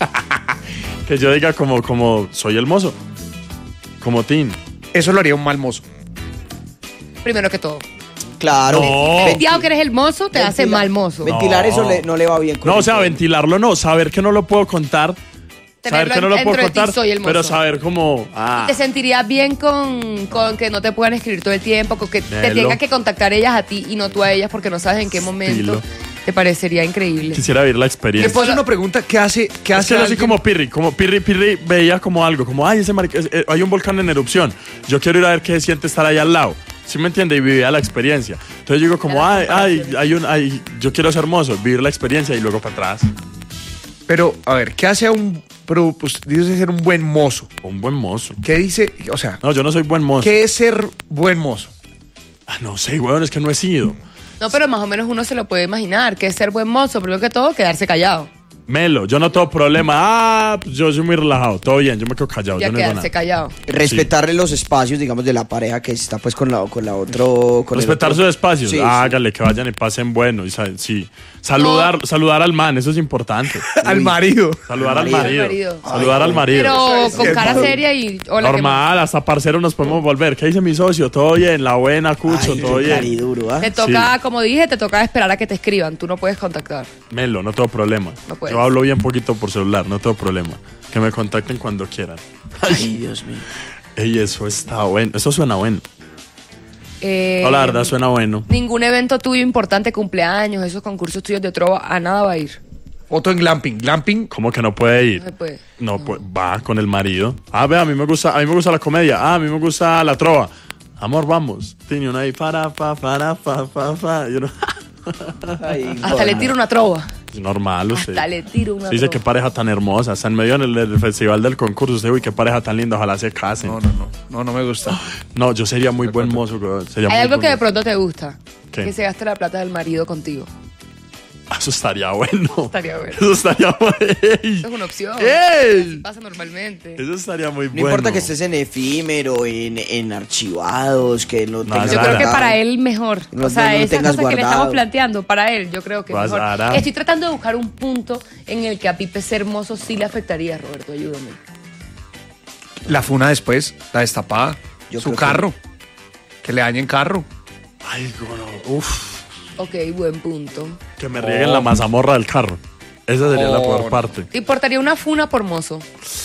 que yo diga como, como soy el mozo. Como Tim. Eso lo haría un mal mozo. Primero que todo. claro. No. Vendiado que eres el mozo, te hace mal mozo. Ventilar No. eso le- no le va bien. con No, o el sea, todo. ventilarlo no, saber que no lo puedo contar. Saber Tenerlo que no lo dentro puedo de ti, contar, soy el mozo. pero saber como, ah, ¿Te sentirías bien con, con que no te puedan escribir todo el tiempo, con que te Melo. tengan que contactar ellas a ti y no tú a ellas porque no sabes en qué momento? Estilo. Te parecería increíble. quisiera vivir la ¿Le experiencia. puedo hacer una pregunta? ¿Qué hace, qué Es hace que era así alguien- como Pirri, como Pirri, Pirri veía como algo, como, ay, ese marica, es- eh, hay un volcán en erupción, yo quiero ir a ver qué se siente estar ahí al lado. ¿Sí me entiende? Y vivía la experiencia. Entonces yo digo como, Era ay, ay, hay un, ay, yo quiero ser hermoso, vivir la experiencia y luego para atrás. Pero, a ver, ¿qué hace a un... Pero, pues, dice ser un buen mozo? Un buen mozo. ¿Qué dice? O sea, No, yo no soy buen mozo. ¿qué es ser buen mozo? Ah, no sé, weón, es que no he sido. No, pero más o menos uno se lo puede imaginar, que es ser buen mozo, primero que todo, quedarse callado. Melo, yo no tengo problema. Ah, pues yo soy muy relajado, todo bien, yo me quedo callado, Ya yo no digo quedarse nada. callado. Respetarle los espacios, digamos, de la pareja que está pues con la, con la otro. Con el Respetar otro. sus espacios. Sí, sí. Hágale, que vayan y pasen bueno. Y sa- sí. Saludar, saludar al man, eso es importante. Al marido. Saludar al marido. marido. Al marido. Saludar al marido. Pero con cierto. cara seria y hola. ¿qué más? Normal, hasta parcero nos podemos volver. ¿Qué dice mi socio? Todo bien, la buena, Cucho, Ay, todo qué bien. cariduro, ¿ah? Te toca, Sí. como dije, te toca esperar a que te escriban. Tú no puedes contactar. Melo, no tengo problema. No puedes. Yo hablo bien poquito por celular, no tengo problema. Que me contacten cuando quieran. Ay, Dios mío. Ey, eso está bueno. Eso suena bueno. Eh, No, la verdad suena bueno. Ningún evento tuyo importante, cumpleaños, esos concursos tuyos de trova, a nada va a ir. Foto en glamping. Glamping. ¿Cómo que no puede ir? No se puede. No, pues va con el marido. Ah, ve, a mí me gusta, a mí me gusta la comedia. Ah, a mí me gusta la trova. Amor, vamos. Tiene una ahí para, pa, para, pa, pa, pa. Yo no- Ay, Hasta le tiro una trova. Es normal, usted. Hasta le tiro una Sí, dice trova. qué pareja tan hermosa. Está en medio del, del festival del concurso. Usted, uy, qué pareja tan linda. Ojalá se casen. No, No, no, no. No, no me gusta. yo sería muy buen mozo. güey. Sería Hay muy algo buen que de mozo. pronto te gusta. ¿Qué? Que se gaste la plata del marido contigo. Eso estaría bueno. Estaría bueno. Eso estaría bueno. Eso es una opción. ¡Ey! Pasa normalmente. Eso estaría muy No bueno. importa que estés en efímero, en, en archivados, que no tengas Yo creo que guardado. para él mejor. No, o sea, no lo esas tengas cosas que le guardado. estamos planteando, para él, yo creo que Vas, mejor. Ara. Estoy tratando de buscar un punto en el que a Pipe ser hermoso sí le afectaría, Roberto, ayúdame. La funa después, la destapada. Yo Su creo que- carro. Que le dañen carro. Ay, no. Uf. Ok, buen punto. Que me rieguen la mazamorra del carro. Esa sería la Oh, peor no. parte. ¿Te importaría una funa por mozo?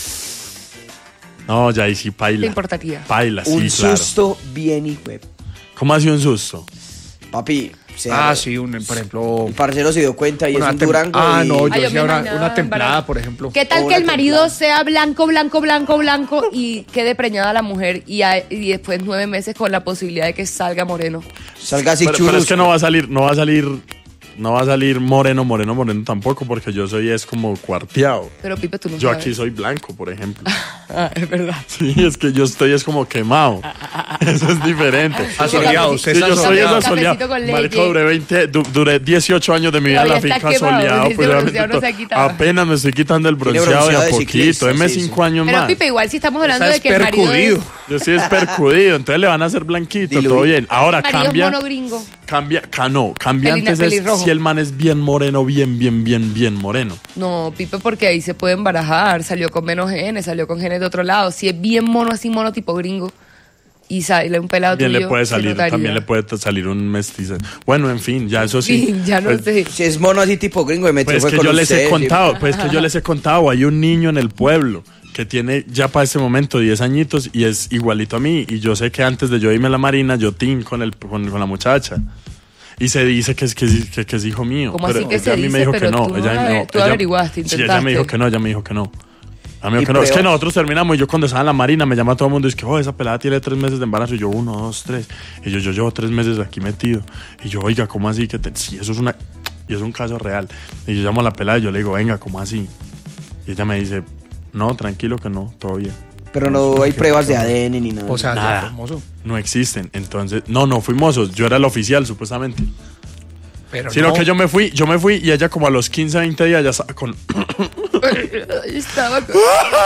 No, ya ahí sí paila. ¿Te importaría? Paila, sí, Un claro. susto bien hijo de- ¿Cómo ha sido un susto? Papi, se Ah, sí, un, por ejemplo. el parcero se dio cuenta y es una un tem- Durango. Ah, y- no, yo Ay, yo decía me una, imaginaba una templada, embarazada. por ejemplo. ¿Qué tal O que el una marido templada. sea blanco, blanco, blanco, blanco y quede preñada la mujer y, a- y después nueve meses con la posibilidad de que salga moreno? Salga así Pero, pero churros. es que no va a salir, no va a salir, no va a salir moreno, moreno, moreno tampoco, porque yo soy es como cuarteado. Pero Pipe, tú no Yo sabes. aquí soy blanco, por ejemplo. Ah, es verdad. Sí, es que yo estoy es como quemado. Eso es diferente. Asoleado, usted Sí, está yo soy asoleado. esa soleado. Cafecito con leche. Marico, duré veinte, du- duré dieciocho años de mi vida en la Todavía finca está quemado, soleado. ese pues, bronceado obviamente, no se ha quitado. apenas me estoy quitando el Tiene bronceado de bronceado a de poquito. ciclista, Deme sí, cinco sí. años Pero más. Pipe, igual si estamos hablando Esa de es que el marido percudido. es, Yo sí es percudido, entonces le van a hacer blanquito, Diluido. todo bien. Ahora el marido es cambia. mono gringo. Cambia, ca- no, cambia Pelina- antes es pelirrojo. si el man es bien moreno, bien, bien, bien, bien moreno. No, Pipe, porque ahí se puede embarajar. Salió con menos genes, salió con genes de otro lado. Si es bien mono, así mono tipo gringo, y sale un pelado También tuyo, le puede se salir, notaría. también le puede t- salir un mestizo. Bueno, en fin, ya eso sí. Sí, ya no Pues- sé. Si es mono así tipo gringo de metro Pues fue que con yo les he ustedes, contado, pues que yo les he contado, hay un niño en el pueblo que tiene ya para este momento diez añitos y es igualito a mí. Y yo sé que antes de yo irme a la marina, yo tin con, el, con, con la muchacha. Y se dice que es, que, es- que, que es hijo mío. ¿Cómo pero así que ella se a mí dice? me dijo que Pero no. tú no Ella, ave- no, tú ella- averiguaste, Sí, ella me dijo intentaste. que no, ella me dijo que no. A mí me Y dijo que no. Es que prueba. nosotros terminamos y yo cuando estaba en la marina me llama todo el mundo y es que, oh, esa pelada tiene tres meses de embarazo. Y yo, uno, dos, tres. Y yo, yo llevo tres meses aquí metido. Y yo, oiga, ¿cómo así? Que te... Sí, eso es una... Y es un caso real. Y yo llamo a la pelada y yo le digo, venga, ¿cómo así? Y ella me dice, no, tranquilo que no, todo bien. Pero no hay pruebas de A D N ni nada. O sea, Nada. ya, famoso. No existen. Entonces, no, no fuimos mozos. Yo era el oficial, supuestamente. Pero Sino no. que yo me fui, yo me fui y ella como a los quince, veinte días ya estaba con... Ahí estaba con-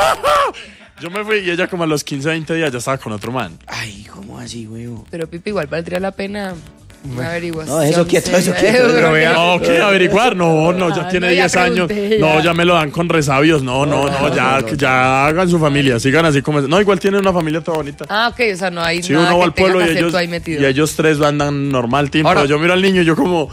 Yo me fui y ella como a los quince, veinte días ya estaba con otro man. Ay, ¿cómo así, huevo? Pero Pipe, igual valdría la pena una averiguación. No, eso quieto, eso seria. quieto. Pero vea- No, ¿qué averiguar? No, no, ya Ah, tiene no, ya diez años. pregunté, No, ya. ya me lo dan con resabios. No, no, no, ya, ya hagan su familia, sigan así como... No, igual tienen una familia toda bonita. Ah, ok, o sea, no hay Si nada uno va que al pueblo tenga y que hacer ellos, tú ahí metido. y ellos tres andan normal, team, Ahora- pero yo miro al niño y yo como...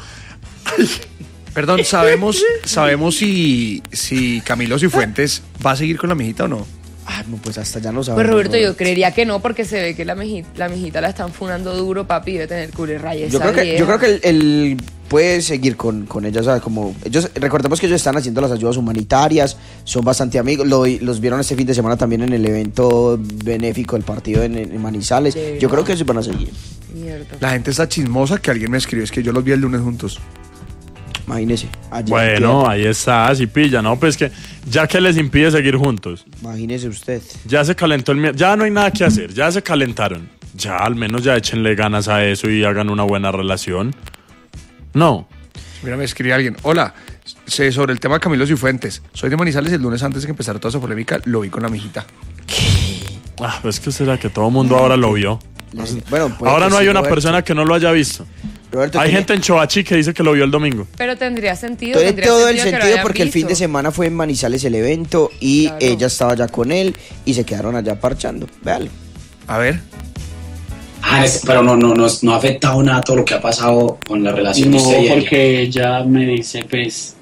Perdón, ¿sabemos, sabemos si, si Camilo Cifuentes va a seguir con la mijita o no? Ah, no, pues hasta ya no sabemos. Pues Roberto, ¿no? yo creería que no, porque se ve que la mijita la, mijita la están funando duro, papi, debe tener culo y rayas. Yo creo que, yo creo que él, él puede seguir con, con ella, o sea, como ellos, recordemos que ellos están haciendo las ayudas humanitarias, son bastante amigos, lo- los vieron este fin de semana también en el evento benéfico del partido en, en Manizales. Sí, Yo no. creo que ellos van a seguir. Mierda. La gente está chismosa que alguien me escribió, es que yo los vi el lunes juntos. Imagínese. ayer, Bueno, ayer. ahí está, así pilla, ¿no? Pues que ya que les impide seguir juntos, Imagínese usted. ya se calentó el miedo, ya no hay nada que hacer, ya se calentaron. Ya al menos ya échenle ganas a eso y hagan una buena relación. No. Mira, me escribe alguien. Hola, sé sobre el tema de Camilo Cifuentes. Soy de Manizales y el lunes antes de que empezara toda esa polémica lo vi con la mijita. Ah, pues que será que todo el mundo ahora lo vio. Bueno, puede Ahora que no sí, hay una Roberto. persona que no lo haya visto. Roberto, Hay tiene- gente en Choachi que dice que lo vio el domingo. Pero tendría sentido. Tiene tendría todo el que lo sentido hayan porque el fin de visto. semana fue en Manizales el evento y Claro. ella estaba ya con él y se quedaron allá parchando. Véalo. A ver. Ah, es- pero no, no, no, no ha afectado nada todo lo que ha pasado con la relación de No, usted y ella. porque ella me dice, pues,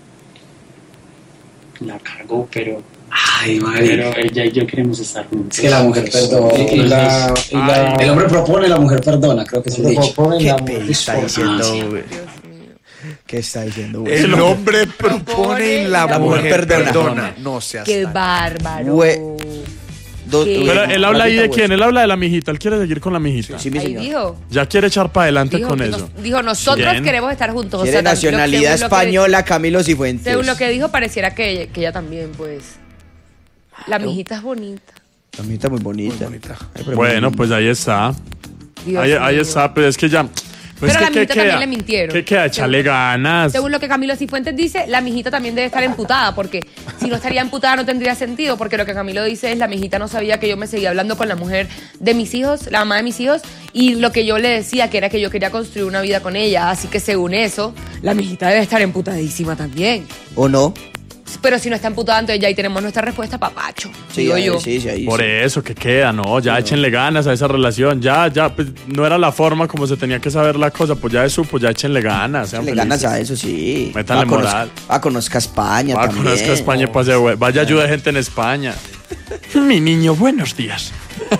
la cago, pero, Ay, pero madre. ella y yo queremos estar juntos. Es que la mujer perdona. Y, y la, y la- El hombre propone, la mujer perdona, creo que es el lo dicho. propone, ¿Qué la pe- mujer está dispone. diciendo, Ah, sí. güey? Dios mío. ¿Qué está diciendo? El Bueno. hombre propone y la, La mujer mujer perdona. perdona. No seas Qué tan- bárbaro. Bue- Do- ¿Qué? Pero él habla ahí de Ratita, quién, pues. él habla de la mijita, él quiere seguir con la mijita. Sí, mi Ahí señor. dijo. Ya quiere echar para adelante Dijo, con que eso. nos- dijo, nosotros Bien. queremos estar juntos. o Quiere sea, tam- nacionalidad según lo que- española, Camilo Cifuentes. Según lo que dijo, pareciera que ella, que ella también, pues. La mijita es bonita. La mijita muy bonita. Muy bonita. Ay, pero Bueno, muy- pues ahí está. Dios Ahí, ahí mío. está, pero es que ya. Pues Pero que, la ¿qué mijita queda? también le mintieron. ¿Qué queda? Échale ganas. Según lo que Camilo Cifuentes dice, la mijita también debe estar emputada, porque si no estaría emputada no tendría sentido, porque lo que Camilo dice es la mijita no sabía que yo me seguía hablando con la mujer de mis hijos, la mamá de mis hijos, y lo que yo le decía que era que yo quería construir una vida con ella, así que según eso, la mijita debe estar emputadísima también. ¿O no? Pero si no está emputada, entonces ya ahí tenemos nuestra respuesta, papacho. Sí, digo ahí, yo. sí, sí, ahí, Por sí. eso, que queda? No, ya échenle ganas a esa relación. Ya, ya, pues no era la forma como se tenía que saber la cosa. Pues ya es supo, ya échenle ganas. Sean Le ganas felices. a eso, sí. Métanle Ah, conozca- moral. Ah, conozca España Va, también. conozca España, pase, güey. Vaya ayuda de gente en España. Mi niño, buenos días.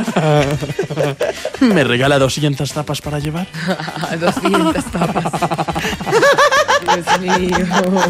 ¿Me regala doscientas tapas para llevar? doscientas tapas. Dios mío.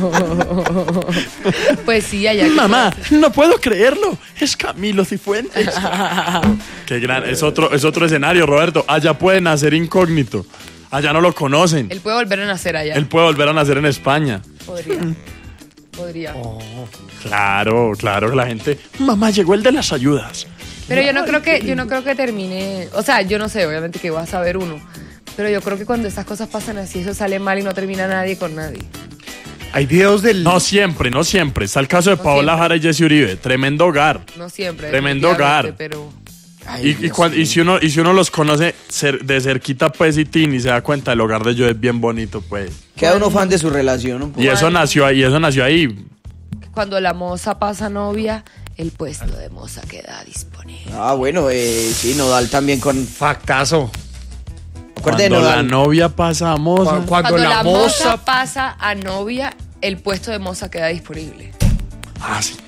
Pues sí, allá. que- Mamá, no puedo creerlo. Es Camilo Cifuentes. Qué gran. Es otro, es otro escenario, Roberto. Allá puede nacer incógnito. Allá no lo conocen. Él puede volver a nacer allá. Él puede volver a nacer en España. Podría. Podría. Claro, claro, la gente. Mamá, llegó el de las ayudas. Pero yo no creo que, yo no creo que termine. O sea, yo no sé, obviamente que va a saber uno. Pero yo creo que cuando esas cosas pasan así, eso sale mal y no termina nadie con nadie. Hay videos del... No siempre, no siempre. Está el caso de No Paola siempre. Jara y Jesse Uribe. Tremendo hogar. No siempre. Tremendo definitivamente, hogar. Pero. Ay, Y, y, Dios cuan- y mío. si uno, y si uno los conoce cer- de cerquita, pues, y tin, y se da cuenta, el hogar de ellos es bien bonito, pues. Queda uno fan de su relación un poco. Y eso nació ahí, eso nació ahí. Cuando la moza pasa novia, el puesto de moza queda disponible. Ah, bueno, eh, sí, Nodal también con... Factazo. Acuerde de Cuando la Nodal. novia pasa a moza. Cu- Cuando, Cuando la, la moza moza... pasa a novia, el puesto de moza queda disponible. Ah, sí.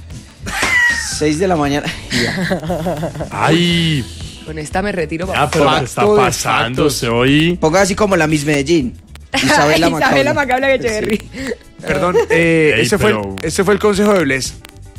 seis de la mañana. Ya. Ay, Con esta me retiro. ya, papá. pero ¿qué Facto está de pasándose hoy? Ponga así como la Miss Medellín. Isabela Isabela Macaulay. Macaulay Echeverry. Perdón, eh, Ey, ese, fue, pero- ese fue el consejo de Bless.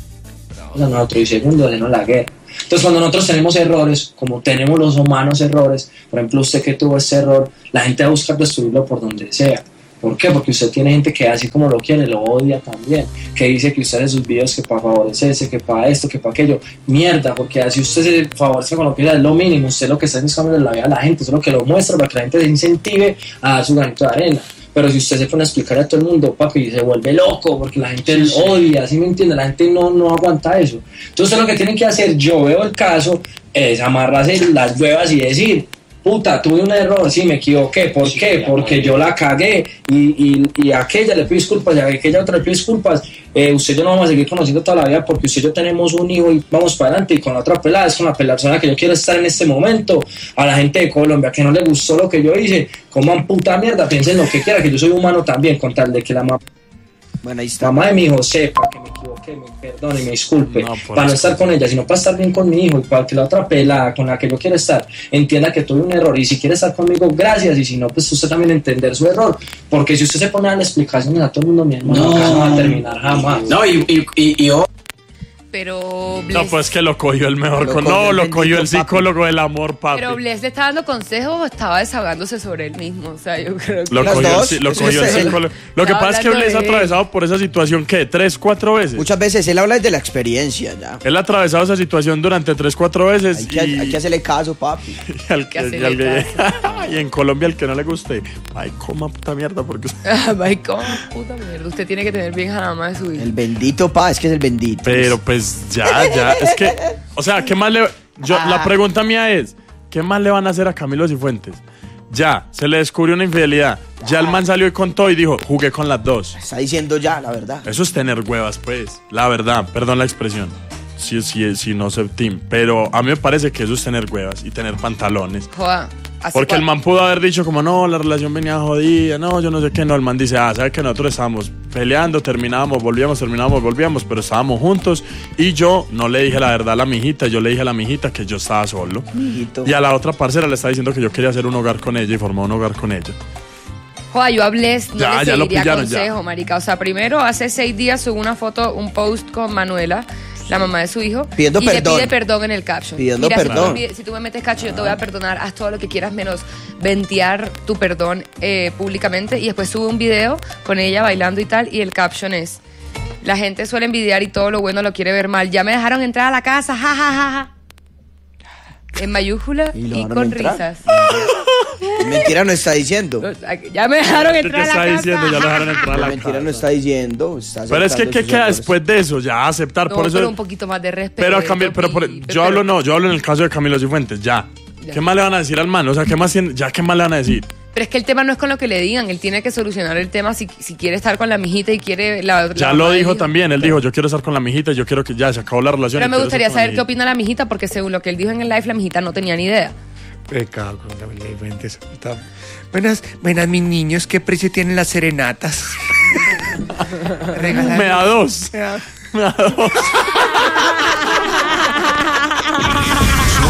a nosotros y segundo, de no la guerra. Entonces, cuando nosotros tenemos errores, como tenemos los humanos errores, por ejemplo, usted que tuvo ese error, la gente va a buscar destruirlo por donde sea. ¿Por qué? Porque usted tiene gente que así como lo quiere, lo odia también, que dice que usted hace sus videos que para favorecerse, que para esto, que para aquello. Mierda, porque así usted se favorece con lo que es lo mínimo, usted lo que está haciendo es la vida a la gente, eso es lo que lo muestra para que la gente se incentive a dar su granito de arena. Pero si usted se pone a explicar a todo el mundo, papi, se vuelve loco porque la gente Sí, sí. odia, ¿sí me entiende? La gente no, no aguanta eso. Entonces lo que tienen que hacer, yo veo el caso, es amarrarse las huevas y decir, puta, tuve un error, sí, me equivoqué. ¿Por Sí, qué? ya, Porque madre. yo la cagué y, y, y a aquella le pido disculpas y a aquella otra le pido disculpas. Eh, usted y yo no vamos a seguir conociendo toda la vida porque usted y yo tenemos un hijo y vamos para adelante. Y con la otra pelada es con la persona que yo quiero estar en este momento. A la gente de Colombia que no le gustó lo que yo hice, coman puta mierda, piensen lo que quiera, que yo soy humano también, con tal de que la mamá. Bueno, ahí está. Mamá de mi hijo sepa que me equivoqué, me perdone y me disculpe, No, por para no eso. estar con ella, sino para estar bien con mi hijo y para que la otra pelada con la que yo quiero estar entienda que tuve un error y si quiere estar conmigo, gracias, y si no, pues usted también entender su error, porque si usted se pone a dar explicaciones a todo el mundo, mi hermano, No. acá no va a terminar jamás. No, y, y, y, y oh, Pero No, Bless, pues que lo cogió el mejor. Lo con- cogió no, el lo cogió el bendito papi. psicólogo del amor, papi. pero Bless le está dando consejos o estaba desahogándose sobre él mismo. O sea, yo creo que. Lo Las cogió, el, dos, sí, lo eso cogió el es él. psicólogo. Lo que Estaba pasa es que hablando Bless ha de él. atravesado por esa situación, ¿qué? ¿Tres, cuatro veces? Muchas veces él habla desde la experiencia ya. Él ha atravesado esa situación durante tres, cuatro veces. Hay que, y, hay que hacerle caso, papi. y al que que- y, al hacerle que- y en Colombia, al que no le guste, ay, coma puta mierda, porque. Ay, ¿cómo? Puta mierda. Usted tiene que tener bien a la mamá de su hijo. El bendito, pa, es que es el bendito. Pero pues ya, ya, es que, o sea, ¿qué más le... Yo, Ah. la pregunta mía es, ¿qué más le van a hacer a Camilo Cifuentes? Ya, se le descubrió una infidelidad, ya el man salió y contó y dijo, jugué con las dos. Está diciendo ya, la verdad. Eso es tener huevas, pues, la verdad, perdón la expresión. Si sí, sí, sí, no sé, Tim, pero a mí me parece que eso es tener huevas y tener pantalones. Joda. ¿hace Porque el cuánto? man pudo haber dicho como, no, la relación venía jodida, no, yo no sé qué, no, el man dice, ah, sabe que nosotros estábamos peleando, terminábamos, volvíamos, terminábamos, volvíamos, pero estábamos juntos y yo no le dije la verdad a la mijita, yo le dije a la mijita que yo estaba solo. Mijito. Y a la otra parcera le estaba diciendo que yo quería hacer un hogar con ella y formar un hogar con ella. Joder, yo hablé, no Ya, le ya lo seguiría pillaron, consejo, ya. marica. O sea, primero, hace seis días subo una foto, un post con Manuela, la mamá de su hijo. Pidiendo y perdón. le pide perdón en el caption. Pidiendo Mira, si tú perdón. me pides- Si tú, me metes cacho, yo te voy a perdonar, haz todo lo que quieras menos ventear tu perdón eh, públicamente. Y después sube un video con ella bailando y tal, y el caption es: la gente suele envidiar y todo lo bueno lo quiere ver mal. Ya me dejaron entrar a la casa, ja, ja, ja, ja. En mayúscula ¿Y y, lo dejaron con entrar? risas. Mentira no está diciendo. Ya me dejaron ¿Qué entrar a te la está casa. diciendo? Ya lo dejaron entrar a la Mentira casa. no está diciendo. Está Pero es que, aceptando ¿qué sus queda errores. después de eso? Ya aceptar, No, por eso... pero un poquito más de respeto. Pero, a Camilo- pero por- Pipe, yo pero- hablo, no, yo hablo en el caso de Camilo Cifuentes, ya. Ya. ¿Qué más le van a decir al man? O sea, ¿qué más tiene- ya qué más le van a decir? Pero es que el tema no es con lo que le digan, él tiene que solucionar el tema si, si quiere estar con la mijita y quiere... La, la Ya mamá lo del dijo hijo. también, él dijo, yo quiero estar con la mijita, yo quiero que ya se acabó la relación. Pero y me quiero gustaría estar con la saber qué mijita. opina la mijita, porque según lo que él dijo en el live, la mijita no tenía ni idea. Pecado con Camila Cifuentes. Está- Buenas, buenas, mis niños. ¿Qué precio tienen las serenatas? Regalar- Me da dos. Me da- Me da dos.